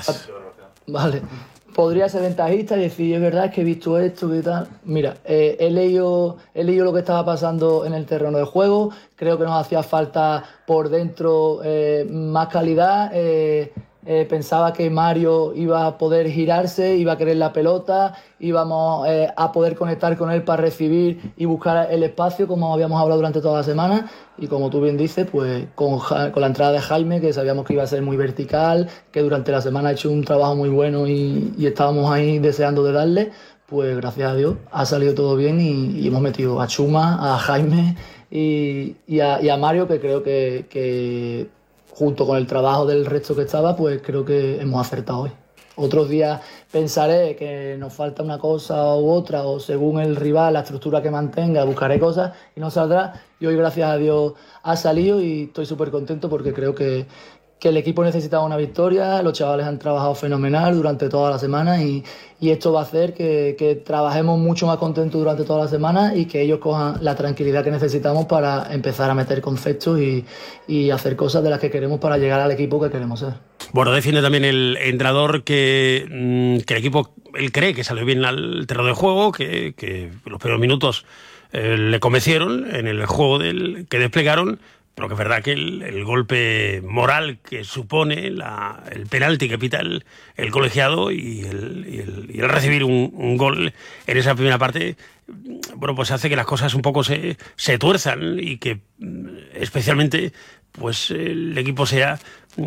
Vale. Podría ser ventajista y decir, es verdad, es que he visto esto y tal. Mira, eh, he, leído, he leído lo que estaba pasando en el terreno de juego. Creo que nos hacía falta por dentro eh, más calidad. Eh, eh, pensaba que Mario iba a poder girarse, iba a querer la pelota, íbamos eh, a poder conectar con él para recibir y buscar el espacio, como habíamos hablado durante toda la semana. Y como tú bien dices, pues con, con la entrada de Jaime, que sabíamos que iba a ser muy vertical, que durante la semana ha hecho un trabajo muy bueno y, y estábamos ahí deseando de darle, pues gracias a Dios ha salido todo bien y, y hemos metido a Chuma, a Jaime y, y, a, y a Mario, que creo que, que junto con el trabajo del resto que estaba, pues creo que hemos acertado hoy. Otros días pensaré que nos falta una cosa u otra, o según el rival, la estructura que mantenga, buscaré cosas y no saldrá. Y hoy, gracias a Dios, ha salido y estoy súper contento porque creo que, que el equipo necesitaba una victoria, los chavales han trabajado fenomenal durante toda la semana y, y esto va a hacer que, que trabajemos mucho más contentos durante toda la semana y que ellos cojan la tranquilidad que necesitamos para empezar a meter conceptos y, y hacer cosas de las que queremos para llegar al equipo que queremos ser. Bueno, defiende también el entrenador que, que el equipo, él cree que salió bien al terreno de juego, que, que los primeros minutos eh, le convencieron en el juego del, que desplegaron, pero que es verdad que el, el golpe moral que supone la, el penalti que pita el, el colegiado y el, y el, y el recibir un, un gol en esa primera parte, bueno, pues hace que las cosas un poco se, se tuerzan y que especialmente pues el equipo sea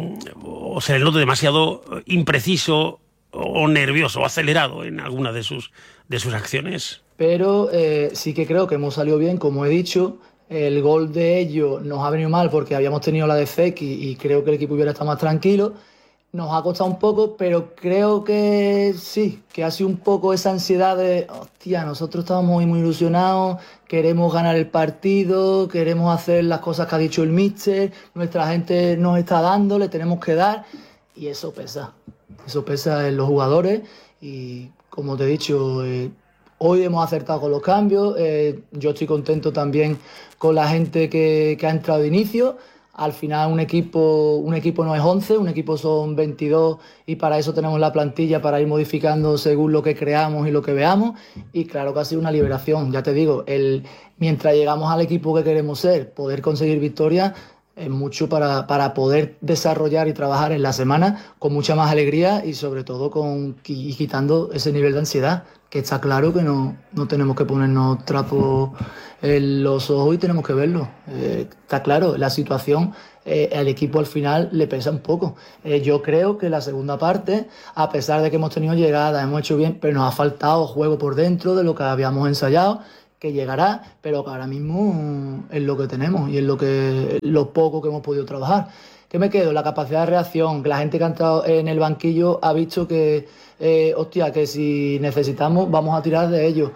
o se le note demasiado impreciso o nervioso o acelerado en alguna de sus, de sus acciones. Pero eh, sí que creo que hemos salido bien, como he dicho. El gol de ellos nos ha venido mal porque habíamos tenido la de Fekir y creo que el equipo hubiera estado más tranquilo. Nos ha costado un poco, pero creo que sí, que ha sido un poco esa ansiedad de, hostia, nosotros estamos muy, muy ilusionados, queremos ganar el partido, queremos hacer las cosas que ha dicho el míster, nuestra gente nos está dando, le tenemos que dar, y eso pesa. Eso pesa en los jugadores y, como te he dicho, eh, hoy hemos acertado con los cambios, eh, yo estoy contento también con la gente que, que ha entrado de inicio. Al final un equipo, un equipo no es once, un equipo son veintidós y para eso tenemos la plantilla para ir modificando según lo que creamos y lo que veamos. Y claro que ha sido una liberación, ya te digo, el, mientras llegamos al equipo que queremos ser, poder conseguir victorias, es mucho para, para poder desarrollar y trabajar en la semana con mucha más alegría y sobre todo con, y quitando ese nivel de ansiedad, que está claro que no, no tenemos que ponernos trapos en los ojos y tenemos que verlo. Eh, está claro, la situación eh, al equipo al final le pesa un poco. Eh, yo creo que la segunda parte, a pesar de que hemos tenido llegadas, hemos hecho bien, pero nos ha faltado juego por dentro de lo que habíamos ensayado, que llegará, pero que ahora mismo es lo que tenemos y es lo, que, lo poco que hemos podido trabajar. ¿Qué me quedo? La capacidad de reacción, que la gente que ha estado en el banquillo ha visto que, eh, hostia, que si necesitamos vamos a tirar de ellos.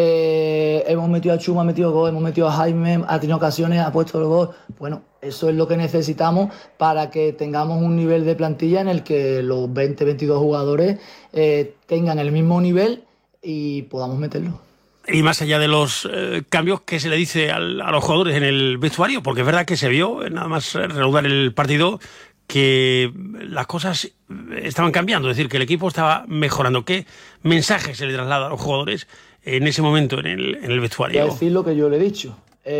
Eh, hemos metido a Chuma, ha metido gol, hemos metido a Jaime, ha tenido ocasiones, ha puesto el gol. Bueno, eso es lo que necesitamos para que tengamos un nivel de plantilla en el que los veinte, veintidós jugadores eh, tengan el mismo nivel y podamos meterlo. Y más allá de los eh, cambios, ¿qué se le dice al, a los jugadores en el vestuario? Porque es verdad que se vio, nada más reanudar el partido, que las cosas estaban cambiando, es decir, que el equipo estaba mejorando. ¿Qué mensaje se le traslada a los jugadores en ese momento en el, en el vestuario? Voy a decir lo que yo le he dicho.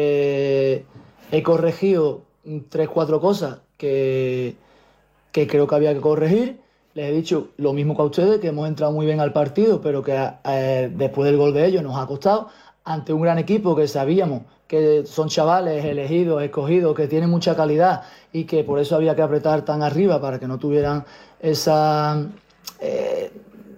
Eh, he corregido tres, cuatro cosas que, que creo que había que corregir. Les he dicho lo mismo que a ustedes, que hemos entrado muy bien al partido, pero que eh, después del gol de ellos nos ha costado, ante un gran equipo que sabíamos que son chavales elegidos, escogidos, que tienen mucha calidad y que por eso había que apretar tan arriba para que no tuvieran esa... Eh,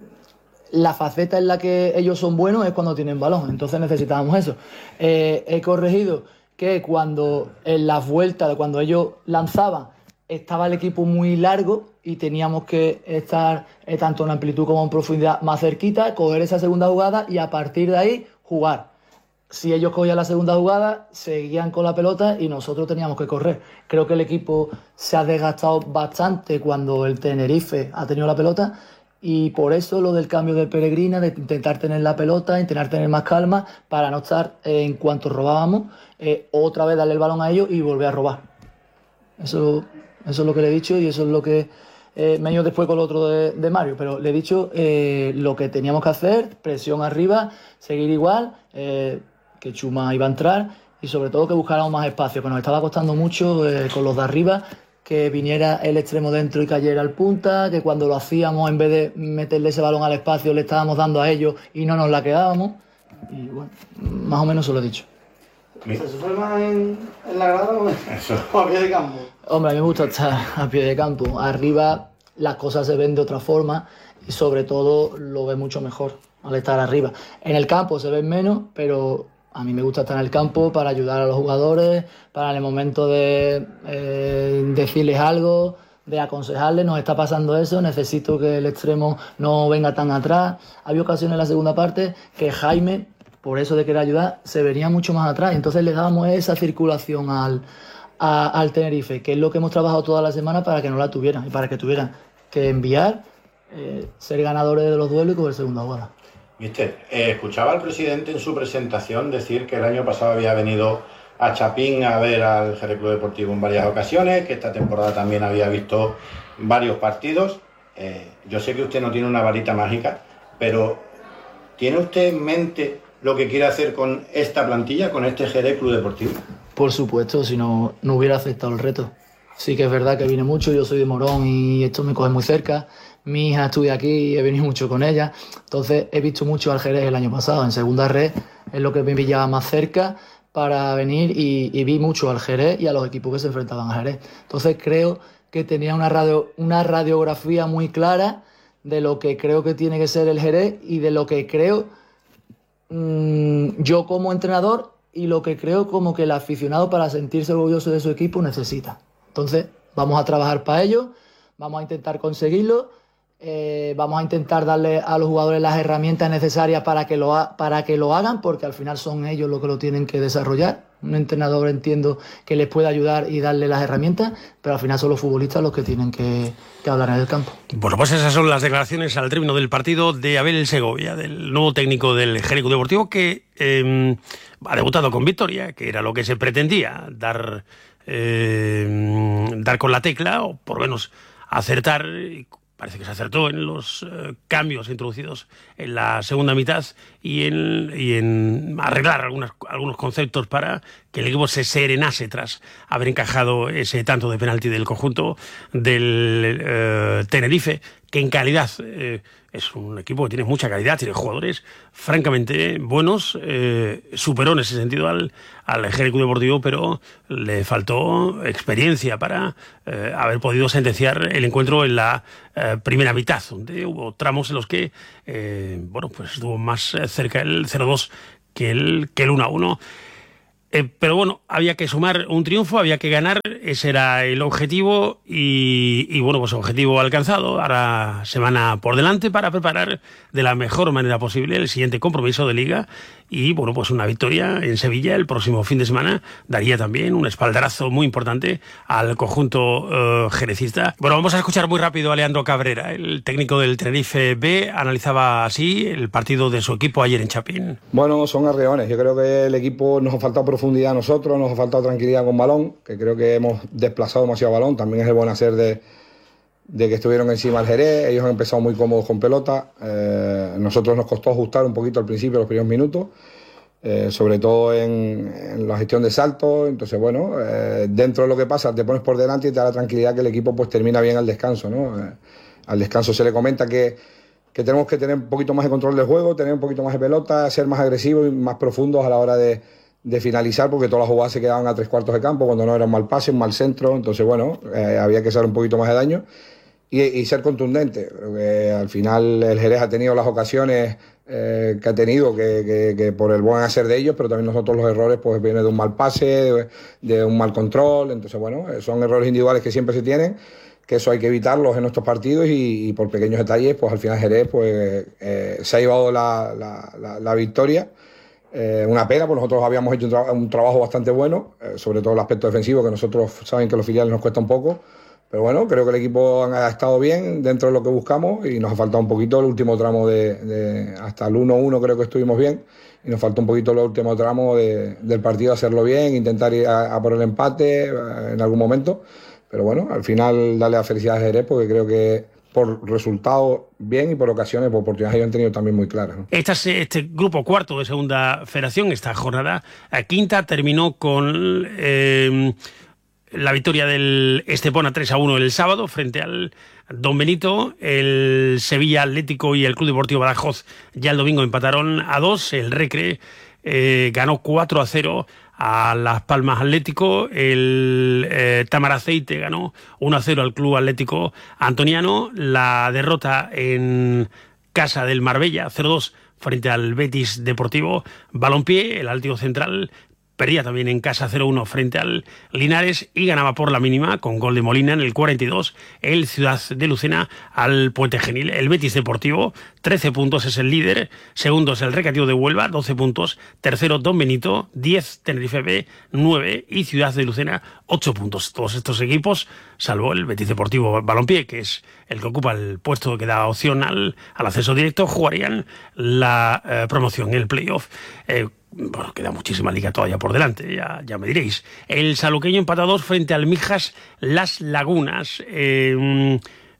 la faceta en la que ellos son buenos es cuando tienen balón, entonces necesitábamos eso. Eh, he corregido que cuando en las vueltas, cuando ellos lanzaban, estaba el equipo muy largo y teníamos que estar eh, tanto en amplitud como en profundidad más cerquita, coger esa segunda jugada y a partir de ahí jugar. Si ellos cogían la segunda jugada, seguían con la pelota y nosotros teníamos que correr. Creo que el equipo se ha desgastado bastante cuando el Tenerife ha tenido la pelota y por eso lo del cambio de Peregrina, de intentar tener la pelota, intentar tener más calma para no estar, eh, en cuanto robábamos, eh, otra vez darle el balón a ellos y volver a robar. Eso, eso es lo que le he dicho y eso es lo que eh, me he ido después con lo otro de, de Mario, pero le he dicho eh, lo que teníamos que hacer, presión arriba, seguir igual, eh, que Chuma iba a entrar y sobre todo que buscáramos más espacio, que nos estaba costando mucho eh, con los de arriba, que viniera el extremo dentro y cayera al punta, que cuando lo hacíamos en vez de meterle ese balón al espacio le estábamos dando a ellos y no nos la quedábamos y bueno, más o menos eso lo he dicho. ¿Se sufre más en, en la grada o a pie de campo? Hombre, a mí me gusta estar a pie de campo. Arriba las cosas se ven de otra forma y sobre todo lo ve mucho mejor al estar arriba. En el campo se ven menos, pero a mí me gusta estar en el campo para ayudar a los jugadores, para en el momento de eh, decirles algo, de aconsejarles, nos está pasando eso, necesito que el extremo no venga tan atrás. Había ocasiones en la segunda parte que Jaime, por eso de querer ayudar, se venía mucho más atrás. Entonces le dábamos esa circulación al, a, al Tenerife, que es lo que hemos trabajado toda la semana para que no la tuvieran y para que tuvieran que enviar, eh, ser ganadores de los duelos y coger segunda jugada. Mister, eh, escuchaba al presidente en su presentación decir que el año pasado había venido a Chapín a ver al Jerez Club Deportivo en varias ocasiones, que esta temporada también había visto varios partidos. Eh, yo sé que usted no tiene una varita mágica, pero ¿tiene usted en mente lo que quiere hacer con esta plantilla, con este Jerez Club Deportivo? Por supuesto, si no, no hubiera aceptado el reto. Sí que es verdad que vine mucho, yo soy de Morón y esto me coge muy cerca. Mi hija estudia aquí y he venido mucho con ella. Entonces he visto mucho al Jerez el año pasado. En segunda red es lo que me pillaba más cerca para venir y, y vi mucho al Jerez y a los equipos que se enfrentaban a Jerez. Entonces creo que tenía una, radio, una radiografía muy clara de lo que creo que tiene que ser el Jerez y de lo que creo mmm, yo como entrenador y lo que creo como que el aficionado para sentirse orgulloso de su equipo necesita. Entonces vamos a trabajar para ello, vamos a intentar conseguirlo. Eh, vamos a intentar darle a los jugadores las herramientas necesarias para que, lo ha, para que lo hagan, porque al final son ellos los que lo tienen que desarrollar. Un entrenador entiendo que les puede ayudar y darle las herramientas, pero al final son los futbolistas los que tienen que, que hablar en el campo. Bueno, pues esas son las declaraciones al término del partido de Abel Segovia, del nuevo técnico del Jerez Club Deportivo, que eh, ha debutado con victoria, que era lo que se pretendía, dar, eh, dar con la tecla, o por lo menos acertar. Parece que se acertó en los eh, cambios introducidos en la segunda mitad y en, y en arreglar algunas, algunos conceptos para que el equipo se serenase tras haber encajado ese tanto de penalti del conjunto del eh, Tenerife, que en calidad eh, es un equipo que tiene mucha calidad, tiene jugadores francamente buenos, eh, superó en ese sentido al, al Jerez Club Deportivo, pero le faltó experiencia para eh, haber podido sentenciar el encuentro en la eh, primera mitad, donde hubo tramos en los que eh, bueno, pues estuvo más cerca el cero dos que el, que el uno a uno. Eh, pero bueno, había que sumar un triunfo, había que ganar, ese era el objetivo y, y bueno, pues objetivo alcanzado. Ahora semana por delante para preparar de la mejor manera posible el siguiente compromiso de Liga y bueno, pues una victoria en Sevilla el próximo fin de semana daría también un espaldarazo muy importante al conjunto uh, jerecista. Bueno, vamos a escuchar muy rápido a Leandro Cabrera, el técnico del Tenerife B, analizaba así el partido de su equipo ayer en Chapín. Bueno, son arreones, yo creo que el equipo nos ha faltado profundidad a nosotros, nos ha faltado tranquilidad con balón, que creo que hemos desplazado demasiado balón, también es el buen hacer de, de que estuvieron encima del Jerez, ellos han empezado muy cómodos con pelota, eh, nosotros nos costó ajustar un poquito al principio, los primeros minutos, eh, sobre todo en, en la gestión de saltos, entonces bueno, eh, dentro de lo que pasa te pones por delante y te da la tranquilidad que el equipo pues termina bien al descanso, ¿no? Eh, al descanso se le comenta que, que tenemos que tener un poquito más de control del juego, tener un poquito más de pelota, ser más agresivos y más profundos a la hora de de finalizar, porque todas las jugadas se quedaban a tres cuartos de campo cuando no era un mal pase, un mal centro, entonces bueno, eh, había que hacer un poquito más de daño y, y ser contundente. Creo que al final el Jerez ha tenido las ocasiones eh, que ha tenido que, que, que por el buen hacer de ellos, pero también nosotros los errores pues vienen de un mal pase, de, de un mal control, entonces bueno, son errores individuales que siempre se tienen, que eso hay que evitarlos en nuestros partidos y, y por pequeños detalles pues al final Jerez pues eh, se ha llevado la, la, la, la victoria. Eh, una pena, pues nosotros habíamos hecho un, tra un trabajo bastante bueno, eh, sobre todo el aspecto defensivo, que nosotros saben que los filiales nos cuesta un poco, pero bueno, creo que el equipo ha estado bien dentro de lo que buscamos y nos ha faltado un poquito el último tramo de, de hasta el uno uno creo que estuvimos bien y nos faltó un poquito el último tramo de, del partido, hacerlo bien, intentar ir a, a por el empate eh, en algún momento, pero bueno, al final darle la felicidad a Jerez porque creo que por resultados bien y por ocasiones, por oportunidades ellos han tenido también muy claras, ¿no? Esta, este grupo cuarto de segunda federación, esta jornada a quinta, terminó con eh, la victoria del Estepona tres a uno el sábado frente al Don Benito. El Sevilla Atlético y el Club Deportivo Badajoz ya el domingo empataron a dos. El Recre eh, ganó cuatro a cero a Las Palmas Atlético. El eh, Tamaraceite ganó uno a cero al Club Atlético Antoniano. La derrota en casa del Marbella cero dos frente al Betis Deportivo Balompié. El Atlético Central perdía también en casa cero uno frente al Linares y ganaba por la mínima con gol de Molina en el cuarenta y dos el Ciudad de Lucena al Puente Genil. El Betis Deportivo, trece puntos, es el líder. Segundo es el Recreativo de Huelva, doce puntos. Tercero Don Benito, diez. Tenerife B, nueve. Y Ciudad de Lucena, ocho puntos. Todos estos equipos, salvo el Betis Deportivo Balompié, que es el que ocupa el puesto que da opción al, al acceso directo, jugarían la eh, promoción, el playoff. Eh, Bueno, queda muchísima liga todavía por delante, ya, ya me diréis. El saluqueño empató a dos frente al Mijas Las Lagunas. Eh,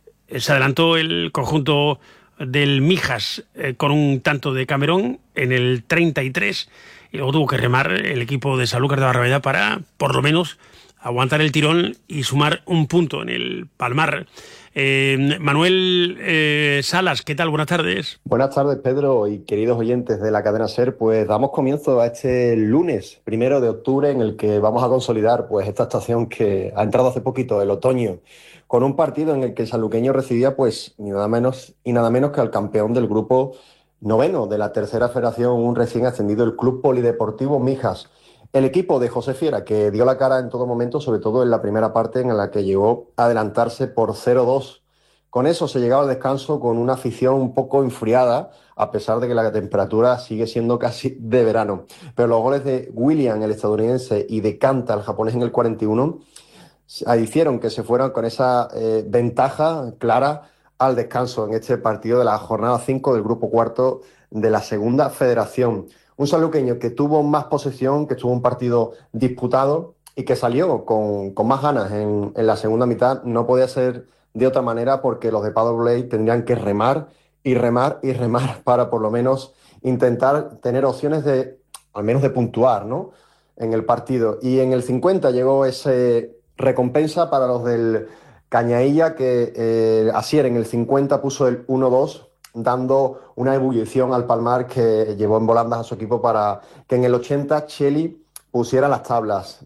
se adelantó el conjunto del Mijas eh, con un tanto de Camerón en el treinta y tres y luego tuvo que remar el equipo de Sanlúcar de Barrameda para, por lo menos, aguantar el tirón y sumar un punto en el Palmar. Eh, Manuel eh, Salas, ¿qué tal? Buenas tardes. Buenas tardes, Pedro, y queridos oyentes de la cadena SER. Pues damos comienzo a este lunes, primero de octubre, en el que vamos a consolidar pues esta estación que ha entrado hace poquito, el otoño, con un partido en el que el sanluqueño recibía pues ni nada menos y nada menos que al campeón del grupo noveno de la tercera federación, un recién ascendido, el Club Polideportivo Mijas. El equipo de José Fiera, que dio la cara en todo momento, sobre todo en la primera parte en la que llegó a adelantarse por cero dos. Con eso se llegaba al descanso con una afición un poco enfriada, a pesar de que la temperatura sigue siendo casi de verano. Pero los goles de William, el estadounidense, y de Kanta, el japonés, en el cuarenta y uno, hicieron que se fueran con esa eh, ventaja clara al descanso en este partido de la jornada cinco del grupo cuarto de la segunda federación. Un sanluqueño que tuvo más posesión, que tuvo un partido disputado y que salió con, con más ganas en, en la segunda mitad. No podía ser de otra manera porque los de Paddle Blade tendrían que remar y remar y remar para por lo menos intentar tener opciones de, al menos de puntuar, ¿no?, en el partido. Y en el cincuenta llegó ese recompensa para los del Cañailla, que eh, Asier en el cincuenta puso el uno dos, dando una ebullición al Palmar que llevó en volandas a su equipo para que en el ochenta Cheli pusiera las tablas.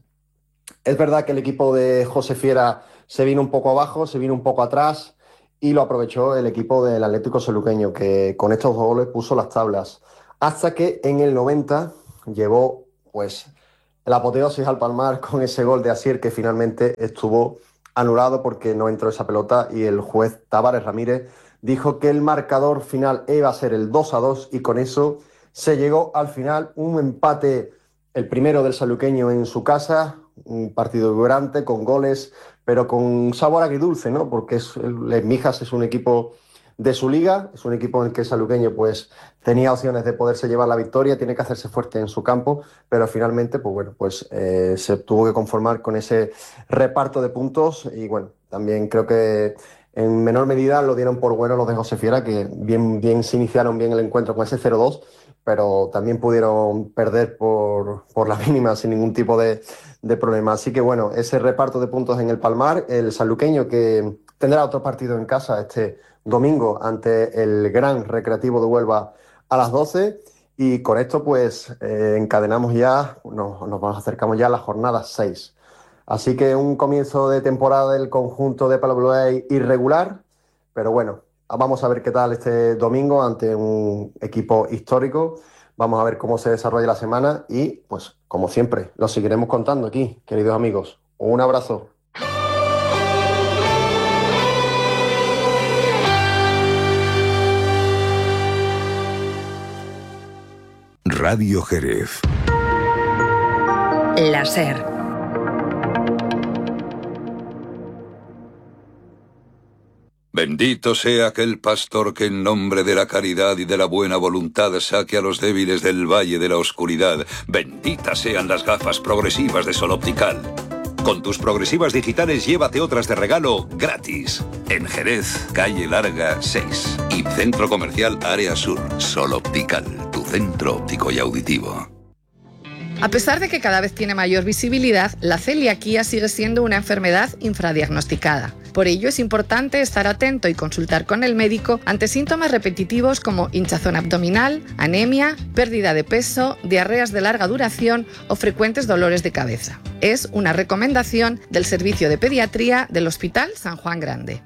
Es verdad que el equipo de José Fiera se vino un poco abajo, se vino un poco atrás y lo aprovechó el equipo del Atlético Sanluqueño, que con estos dos goles puso las tablas. Hasta que en el noventa llevó pues la apoteosis al palmar con ese gol de Asier que finalmente estuvo anulado porque no entró esa pelota y el juez Tavares Ramírez dijo que el marcador final iba a ser el dos a dos y con eso se llegó al final un empate, el primero del saluqueño en su casa, un partido vibrante con goles, pero con sabor agridulce, ¿no? Porque es, el Mijas es un equipo de su liga, es un equipo en el que el saluqueño pues tenía opciones de poderse llevar la victoria, tiene que hacerse fuerte en su campo, pero finalmente pues bueno, pues eh, se tuvo que conformar con ese reparto de puntos y bueno, también creo que en menor medida lo dieron por bueno los de José Fiera, que bien, bien se iniciaron bien el encuentro con ese cero dos, pero también pudieron perder por, por la mínima sin ningún tipo de, de problema. Así que bueno, ese reparto de puntos en el Palmar, el saluqueño que tendrá otro partido en casa este domingo ante el Gran Recreativo de Huelva a las doce y con esto pues eh, encadenamos ya, nos, nos acercamos ya a la jornada seis. Así que un comienzo de temporada del conjunto de Palabluey irregular, pero bueno, vamos a ver qué tal este domingo ante un equipo histórico, vamos a ver cómo se desarrolla la semana y pues como siempre lo seguiremos contando aquí, queridos amigos. Un abrazo. Radio Jerez. La SER. Bendito sea aquel pastor que en nombre de la caridad y de la buena voluntad saque a los débiles del valle de la oscuridad. Benditas sean las gafas progresivas de Sol Optical. Con tus progresivas digitales llévate otras de regalo gratis. En Jerez, calle Larga seis y Centro Comercial Área Sur. Sol Optical, tu centro óptico y auditivo. A pesar de que cada vez tiene mayor visibilidad, la celiaquía sigue siendo una enfermedad infradiagnosticada. Por ello es importante estar atento y consultar con el médico ante síntomas repetitivos como hinchazón abdominal, anemia, pérdida de peso, diarreas de larga duración o frecuentes dolores de cabeza. Es una recomendación del Servicio de Pediatría del Hospital San Juan Grande.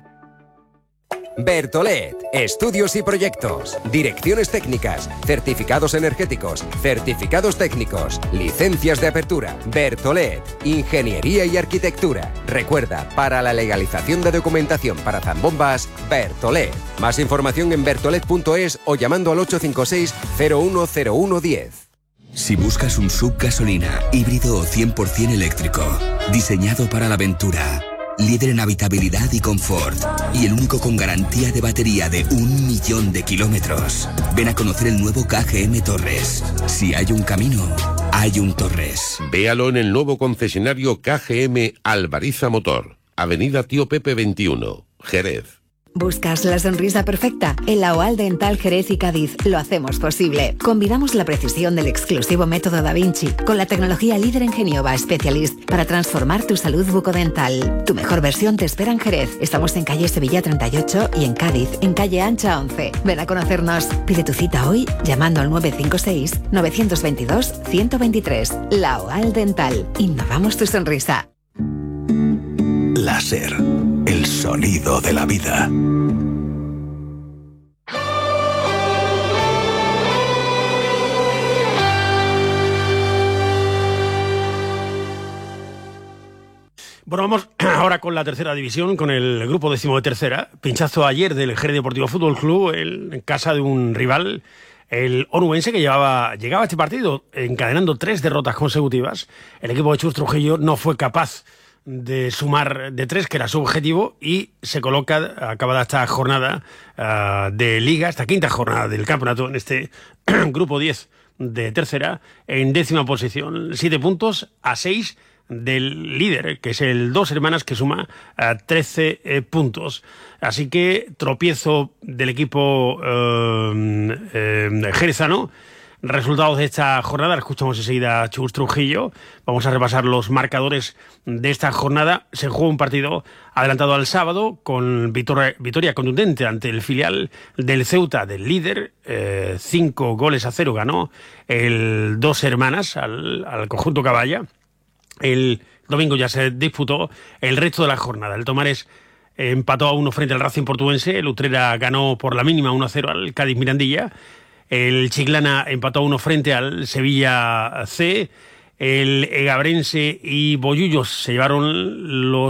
Bertolet, estudios y proyectos, direcciones técnicas, certificados energéticos, certificados técnicos, licencias de apertura. Bertolet, ingeniería y arquitectura. Recuerda, para la legalización de documentación para zambombas, Bertolet. Más información en bertolet punto es o llamando al ocho cinco seis cero uno cero uno uno cero. Si buscas un sub gasolina, híbrido o cien por ciento eléctrico, diseñado para la aventura, líder en habitabilidad y confort, y el único con garantía de batería de un millón de kilómetros. Ven a conocer el nuevo K G M Torres. Si hay un camino, hay un Torres. Véalo en el nuevo concesionario K G M Alvariza Motor, Avenida Tío Pepe veintiuno, Jerez. ¿Buscas la sonrisa perfecta? En la O A L Dental Jerez y Cádiz lo hacemos posible. Combinamos la precisión del exclusivo método Da Vinci con la tecnología líder en Genioba Specialist para transformar tu salud bucodental. Tu mejor versión te espera en Jerez. Estamos en calle Sevilla treinta y ocho y en Cádiz, en calle Ancha once. Ven a conocernos. Pide tu cita hoy llamando al nueve cinco seis nueve dos dos uno cero dos tres. La O A L Dental. Innovamos tu sonrisa. Láser, el sonido de la vida. Bueno, vamos ahora con la tercera división, con el grupo décimo de tercera. Pinchazo ayer del Jerez Deportivo Fútbol Club en casa de un rival, el onubense, que llevaba, llegaba a este partido encadenando tres derrotas consecutivas. El equipo de Chus Trujillo no fue capaz de sumar de tres, que era su objetivo, y se coloca, acabada esta jornada uh, de Liga, esta quinta jornada del campeonato, en este grupo diez de tercera, en décima posición, siete puntos a seis del líder, que es el Dos Hermanas, que suma uh, trece eh, puntos. Así que tropiezo del equipo uh, eh, jerezano. Resultados de esta jornada, escuchamos enseguida a Chus Trujillo. Vamos a repasar los marcadores de esta jornada. Se jugó un partido adelantado al sábado con victoria, victoria contundente ante el filial del Ceuta, del líder. Eh, cinco goles a cero ganó el Dos Hermanas al, al conjunto Caballa. El domingo ya se disputó el resto de la jornada. El Tomares empató a uno frente al Racing Portuense. El Utrera ganó por la mínima uno a cero al Cádiz Mirandilla. El Chiclana empató a uno frente al Sevilla C. el Egabrense y Bollullos se llevaron los